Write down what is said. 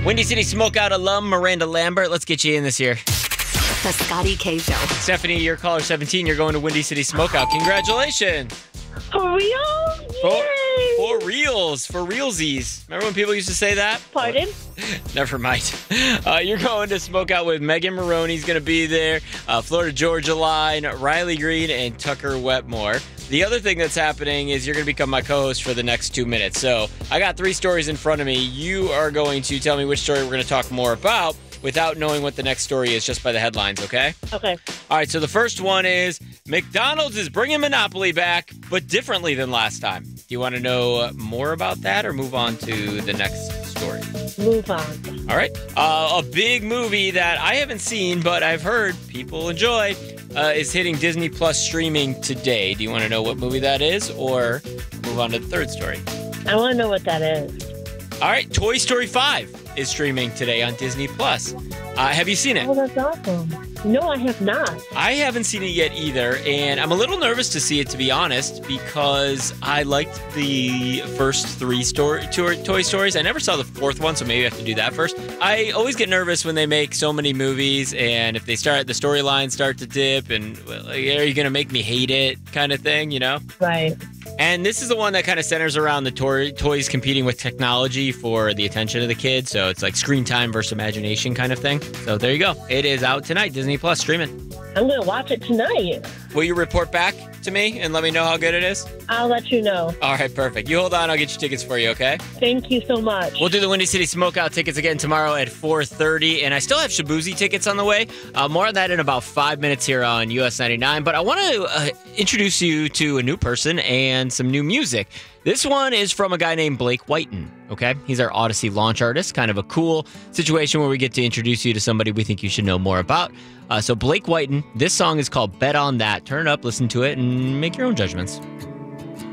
Windy City Smokeout alum Miranda Lambert, let's get you in this year. The Scotty K Show. Stephanie, you're caller 17. You're going to Windy City Smokeout. Congratulations. For real? Yay! For reals. For realsies. Remember when people used to say that? Pardon? Never mind. You're going to Smokeout with Megan Maroney's going to be there. Florida Georgia Line, Riley Green, and Tucker Wetmore. The other thing that's happening is you're going to become my co-host for the next 2 minutes. So I got 3 stories in front of me. You are going to tell me which story we're going to talk more about without knowing what the next story is just by the headlines, okay? Okay. All right, so the first one is McDonald's is bringing Monopoly back, but differently than last time. Do you want to know more about that or move on to the next story? Move on. All right. A big movie that I haven't seen, but I've heard people enjoy is hitting Disney Plus streaming today. Do you want to know what movie that is or move on to the third story? I want to know what that is. All right, Toy Story 5 is streaming today on Disney Plus. Have you seen it? Oh, that's awesome. No, I have not. I haven't seen it yet either, and I'm a little nervous to see it, to be honest, because I liked the first 3 Toy Stories. I never saw the 4th one, so maybe I have to do that first. I always get nervous when they make so many movies, and if the storylines start to dip, and are you going to make me hate it kind of thing, you know? Right. And this is the one that kind of centers around the toys competing with technology for the attention of the kids. So it's like screen time versus imagination kind of thing. So there you go. It is out tonight, Disney Plus streaming. I'm going to watch it tonight. Will you report back to me and let me know how good it is? I'll let you know. All right, perfect. You hold on. I'll get your tickets for you, okay? Thank you so much. We'll do the Windy City Smokeout tickets again tomorrow at 4:30. And I still have Shabuzi tickets on the way. More on that in about 5 minutes here on US 99. But I want to introduce you to a new person and some new music. This one is from a guy named Blake Whiten, okay? He's our Odyssey launch artist. Kind of a cool situation where we get to introduce you to somebody we think you should know more about. So Blake Whiten, this song is called Bet on That. Turn it up, listen to it, and make your own judgments.